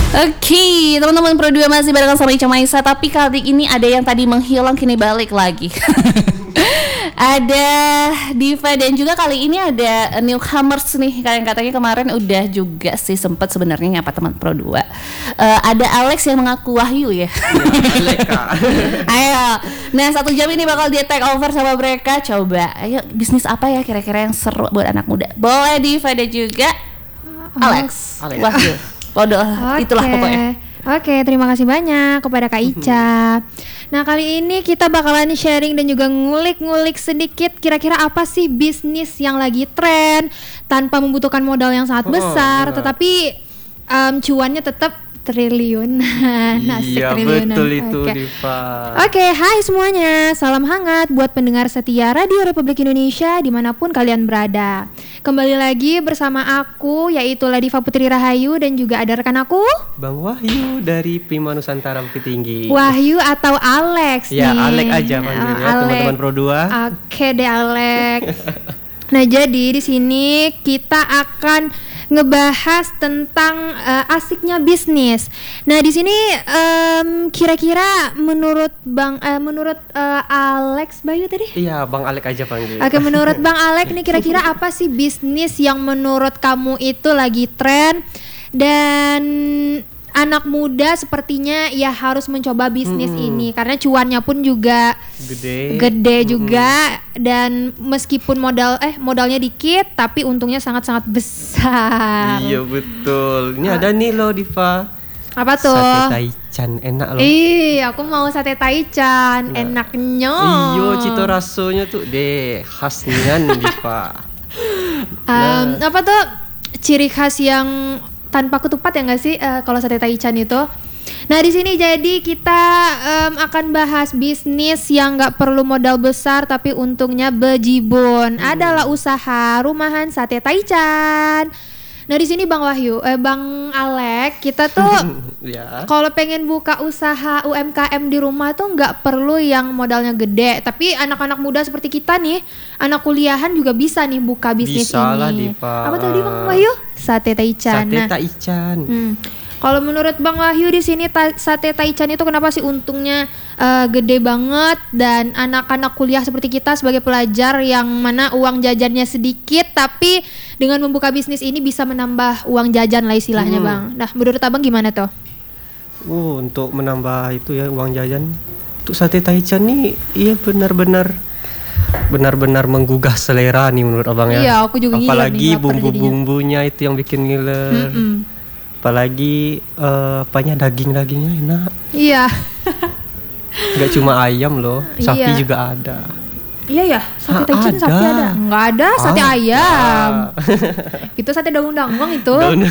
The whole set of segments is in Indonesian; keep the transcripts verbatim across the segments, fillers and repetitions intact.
Oke, teman-teman Pro dua masih barengan sama Ica Maisa, tapi kali ini ada yang tadi menghilang kini balik lagi. Ada Diva dan juga kali ini ada newcomers nih, kalian katanya kemarin udah juga sih sempet sebenarnya nyapa teman Pro dua. Uh, ada Alex yang mengaku Wahyu ya. Ya Ayo, nah satu jam ini bakal dia take over sama mereka. Coba, ayo bisnis apa ya kira-kira yang seru buat anak muda? Boleh Diva dan juga Alex, Alex. Wahyu. Podo, Oke. itulah pokoknya. Oke, terima kasih banyak kepada Kak Ica. Nah, kali ini kita bakalan sharing dan juga ngulik-ngulik sedikit kira-kira apa sih bisnis yang lagi tren tanpa membutuhkan modal yang sangat Oh, besar, benar. tetapi um, cuannya tetap triliunan. Asik, Iya triliunan. betul itu Oke. Diva. Oke, hai semuanya. Salam hangat buat pendengar setia Radio Republik Indonesia dimanapun kalian berada. Kembali lagi bersama aku, yaitu Ladiva Putri Rahayu, dan juga ada rekan aku, Bang Wahyu dari Prima Nusantara Bukit Tinggi. Wahyu atau Alex Ya, nih. Alek aja panggilnya Oh, Alek. teman-teman Pro dua. Oke deh Alek. Nah, jadi di sini kita akan ngebahas tentang uh, asiknya bisnis. Nah, di sini um, kira-kira menurut Bang uh, menurut uh, Alex Bayu tadi? Iya, Bang Alek aja panggil. Oke, menurut Bang Alek nih kira-kira apa sih bisnis yang menurut kamu itu lagi tren dan anak muda sepertinya ya harus mencoba bisnis Mm-mm. ini karena cuannya pun juga Gede. gede Mm-mm. juga, dan meskipun modal eh modalnya dikit tapi untungnya sangat-sangat besar. Iya betul. Ini Ah. ada nih loh Diva. Apa tuh? Sate Taichan enak loh. Ih, aku mau sate Taichan, Nah. enaknya. Iyo, cito rasanya tuh deh khas nian Diva. Um, Nah. apa tuh ciri khas yang tanpa ketupat ya nggak sih eh, kalau sate Taichan itu? Nah, di sini jadi kita em, akan bahas bisnis yang nggak perlu modal besar tapi untungnya bejibun. Hmm. Adalah usaha rumahan sate Taichan. Nah, di sini Bang Wahyu, eh Bang Alek, kita tuh Ya. kalau pengen buka usaha U M K M di rumah tuh nggak perlu yang modalnya gede, tapi anak-anak muda seperti kita nih, anak kuliahan juga bisa nih buka bisnis Bisa ini. lah, Diva. Apa tadi Bang Wahyu? Sate Taichan. Sate Nah, Taichan. hmm. Kalau menurut Bang Wahyu di sini ta- sate Taichan itu kenapa sih untungnya eh, gede banget, dan anak-anak kuliah seperti kita sebagai pelajar yang mana uang jajannya sedikit tapi dengan membuka bisnis ini bisa menambah uang jajan lah istilahnya, Hmm. Bang. Nah, menurut Abang gimana tuh? Uh, untuk menambah itu ya uang jajan. Untuk sate Taichan nih, iya benar-benar benar-benar menggugah selera nih menurut abang ya. Iya, aku juga ngiler nih, Apalagi lapar bumbu-bumbunya itu yang bikin ngiler. Mm-mm. Apalagi eh, apanya daging-dagingnya enak. Iya. Gak cuma ayam loh, sapi Iya. juga ada. Iya ya, sate Ah, Taichan ada. sapi ada. Enggak ada sate Ada. ayam. Itu sate daun-daun itu. Daun.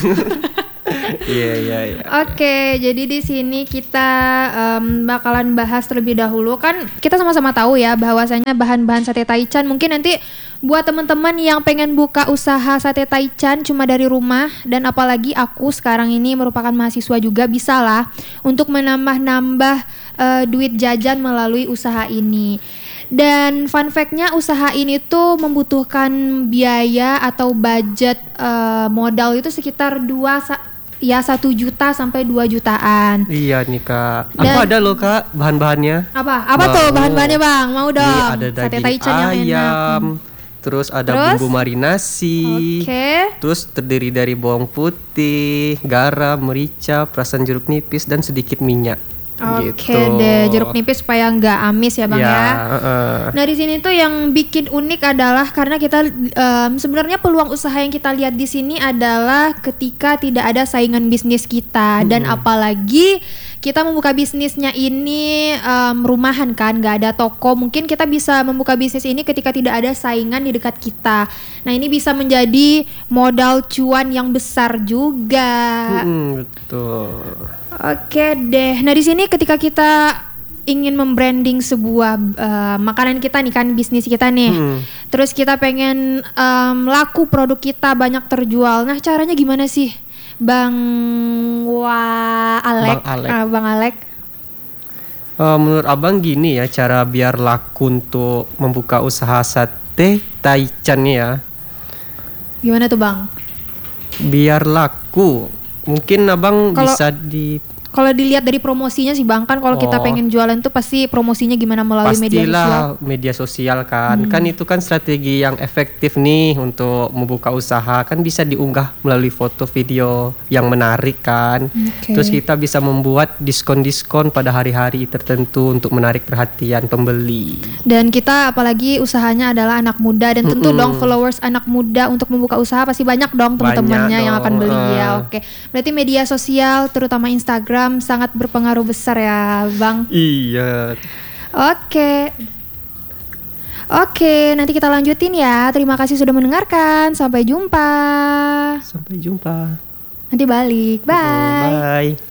Iya iya iya. Oke, jadi di sini kita em, bakalan bahas terlebih dahulu, kan kita sama-sama tahu ya bahwasanya bahan-bahan sate Taichan mungkin nanti buat teman-teman yang pengen buka usaha sate Taichan cuma dari rumah, dan apalagi aku sekarang ini merupakan mahasiswa juga, bisa lah untuk menambah-nambah eh, duit jajan melalui usaha ini. Dan fun fact-nya usaha ini tuh membutuhkan biaya atau budget eh, modal itu sekitar dua sa- ya satu juta sampai dua jutaan. Iya nih kak. Aku Dan- ada loh kak bahan-bahannya. Apa? Apa Mau. tuh bahan-bahannya, Bang? Mau dong. Nih ada Sate daging Taichan yang enak. ayam, terus ada Terus? bumbu marinasi, Oke. terus terdiri dari bawang putih, garam, merica, perasan jeruk nipis dan sedikit minyak. Oke Gitu. deh, jeruk nipis supaya nggak amis ya, Bang ya. heeh. Nah, di sini tuh yang bikin unik adalah karena kita em, sebenarnya peluang usaha yang kita lihat di sini adalah ketika tidak ada saingan bisnis kita, dan apalagi kita membuka bisnisnya ini em, rumahan kan, nggak ada toko. Mungkin kita bisa membuka bisnis ini ketika tidak ada saingan di dekat kita. Nah, ini bisa menjadi modal cuan yang besar juga. Mm-mm, betul. Oke deh. Nah, di sini ketika kita ingin membranding sebuah uh, makanan kita nih kan, bisnis kita nih. Hmm. Terus kita pengen um, laku produk kita banyak terjual. Nah, caranya gimana sih, Bang Wa Alek? Bang Alek. Ah, Bang Alek. Eh, menurut abang gini ya cara biar laku untuk membuka usaha sate Taichan ya. Gimana tuh, Bang? Biar laku Mungkin abang Kalau- bisa di Kalau dilihat dari promosinya sih Bang, kan kalau kita Oh. pengen jualan tuh pasti promosinya gimana melalui media sosial. pastilah media sosial kan. Kan itu kan strategi yang efektif nih untuk membuka usaha. Kan bisa diunggah melalui foto video yang menarik kan. Oke. Terus kita bisa membuat diskon-diskon pada hari-hari tertentu untuk menarik perhatian pembeli. Dan kita apalagi usahanya adalah anak muda dan tentu dong followers anak muda untuk membuka usaha pasti banyak dong teman-temannya Banyak yang akan dong, beli ya. eh. Oke. Berarti media sosial terutama Instagram sangat berpengaruh besar ya, Bang. Iya. Oke. Oke, nanti kita lanjutin ya. Terima kasih sudah mendengarkan. Sampai jumpa. Sampai jumpa. Nanti balik. Bye. Bye.